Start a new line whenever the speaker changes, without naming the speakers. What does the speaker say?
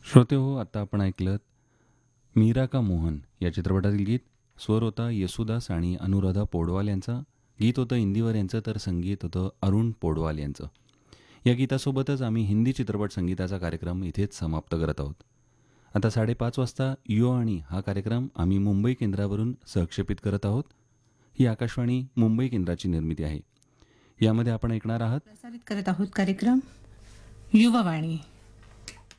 श्रोते हो, आता आपण ऐकलं मीरा का मोहन या चित्रपटातील गीत. स्वर होता येसुदास आणि अनुराधा पौडवाल यांचा. गीत होतं इंदिवर यांचं, तर संगीत होतं अरुण पौडवाल यांचं. या गीतासोबतच आम्ही हिंदी चित्रपट संगीताचा कार्यक्रम इथेच समाप्त करत आहोत. आता 5:30 वाजता यो आणि हा कार्यक्रम आम्ही मुंबई केंद्रावरून सहक्षेपित करत आहोत. ही आकाशवाणी मुंबई केंद्राची निर्मिती आहे. यामध्ये आपण ऐकणार आहात
प्रसारित करत आहोत कार्यक्रम युवावाणी.